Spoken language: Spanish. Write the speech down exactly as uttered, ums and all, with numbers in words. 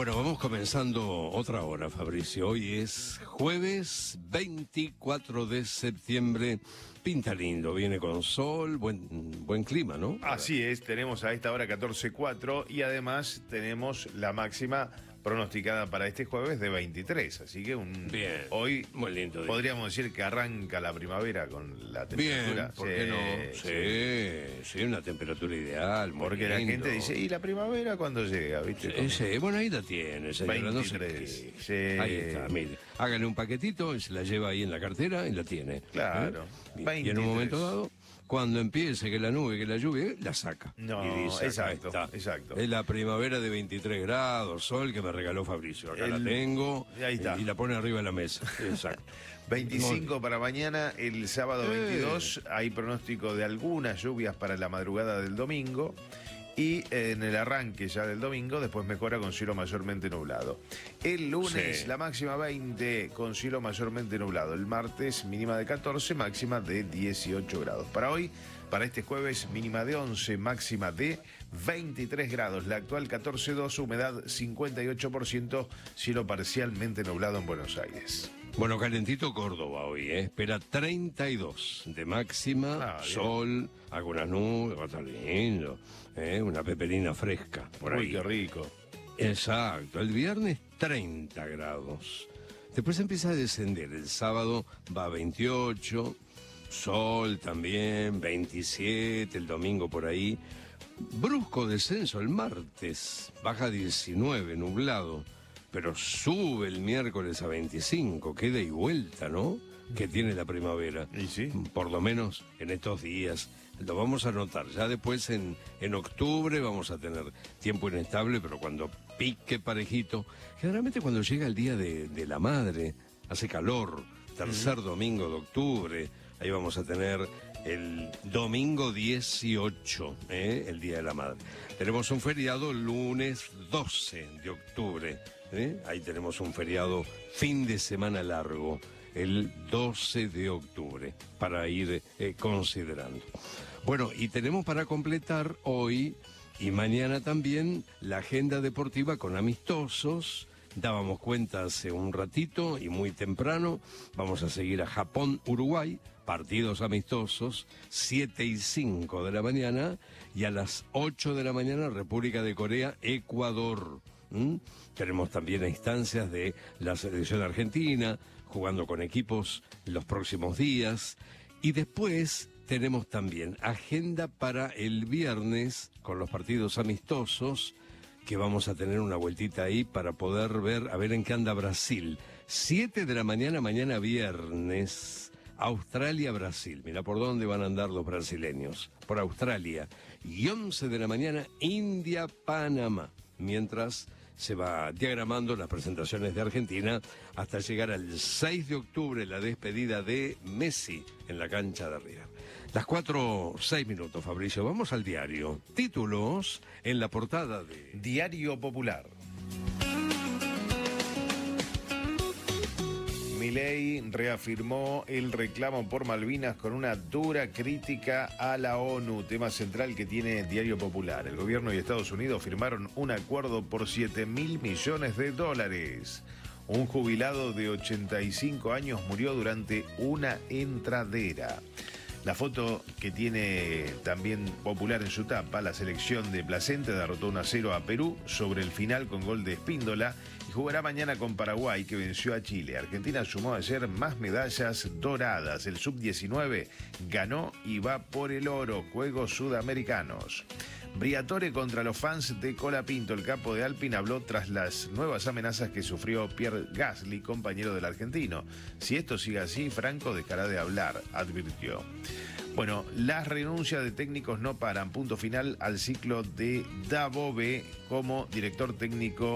Bueno, vamos comenzando otra hora, Fabricio. Hoy es jueves veinticuatro de septiembre. Pinta lindo, viene con sol, buen, buen clima, ¿no? Así es, tenemos a esta hora catorce cuatro y además tenemos la máxima pronosticada para este jueves de veintitrés, así que un Bien, hoy muy lindo día. Podríamos decir que arranca la primavera con la temperatura. Bien, ¿por qué no? Sí, sí, sí, una temperatura ideal, muy Porque la lindo. gente dice, ¿y la primavera cuándo llega? ¿Viste? Sí, sí, bueno, ahí la tiene, señora. veintitrés, No sé qué. sí. Ahí está, mire. Hágale un paquetito y se la lleva ahí en la cartera y la tiene. Claro. ¿Eh? Y en un momento dado, cuando empiece que la nube, que la lluvia, la saca. No, y dice, exacto, acá está. exacto. Es la primavera de veintitrés grados, sol que me regaló Fabricio. Acá El- la tengo. Ahí está. Y la pone arriba de la mesa. Exacto. veinticinco para mañana, el sábado Eh. veintidós hay pronóstico de algunas lluvias para la madrugada del domingo y en el arranque ya del domingo después mejora con cielo mayormente nublado. El lunes Sí. la máxima veinte con cielo mayormente nublado. El martes mínima de catorce, máxima de dieciocho grados. Para hoy, para este jueves, mínima de once, máxima de veintitrés grados. La actual catorce dos, humedad cincuenta y ocho por ciento, cielo parcialmente nublado en Buenos Aires. Bueno, calentito Córdoba hoy, ¿eh? Espera treinta y dos de máxima, Ah, bien. sol, algunas nubes, va a estar lindo, ¿eh? Una peperina fresca, por Uy, ahí. qué rico. Exacto, el viernes treinta grados. Después empieza a descender, el sábado va a veintiocho, sol también, veintisiete, el domingo por ahí. Brusco descenso el martes, baja diecinueve, nublado, pero sube el miércoles a veinticinco, queda y vuelta, ¿no? Que tiene la primavera. ¿Y sí? Por lo menos en estos días. Lo vamos a notar. Ya después en, en octubre vamos a tener tiempo inestable, pero cuando pique parejito, generalmente cuando llega el día de, de la madre, hace calor, tercer domingo de octubre, ahí vamos a tener el domingo dieciocho, ¿eh? El Día de la Madre. Tenemos un feriado el lunes doce de octubre, ¿eh? Ahí tenemos un feriado fin de semana largo, el doce de octubre, para ir eh, considerando. Bueno, y tenemos para completar hoy y mañana también la agenda deportiva con amistosos. Dábamos cuenta hace un ratito y muy temprano, vamos a seguir a Japón-Uruguay, partidos amistosos, siete y cinco de la mañana, y a las ocho de la mañana República de Corea-Ecuador. ¿Mm? Tenemos también a instancias de la selección argentina, jugando con equipos los próximos días, y después tenemos también agenda para el viernes con los partidos amistosos, que vamos a tener una vueltita ahí para poder ver, a ver en qué anda Brasil. siete de la mañana, mañana viernes, Australia-Brasil. Mira por dónde van a andar los brasileños, por Australia. Y once de la mañana, India-Panamá. Mientras se va diagramando las presentaciones de Argentina hasta llegar al seis de octubre, la despedida de Messi en la cancha de River. Las cuatro, seis minutos, Fabricio. Vamos al diario. Títulos en la portada de Diario Popular. Milei reafirmó el reclamo por Malvinas con una dura crítica a la ONU, tema central que tiene Diario Popular. El gobierno y Estados Unidos firmaron un acuerdo por siete mil millones de dólares. Un jubilado de ochenta y cinco años murió durante una entradera. La foto que tiene también Popular en su tapa, la selección de Placente derrotó uno a cero a Perú sobre el final con gol de Espíndola y jugará mañana con Paraguay, que venció a Chile. Argentina sumó ayer más medallas doradas. El sub diecinueve ganó y va por el oro, Juegos Sudamericanos. Briatore contra los fans de Colapinto. El capo de Alpine habló tras las nuevas amenazas que sufrió Pierre Gasly, compañero del argentino. Si esto sigue así, Franco dejará de hablar, advirtió. Bueno, las renuncias de técnicos no paran. Punto final al ciclo de Dabove como director técnico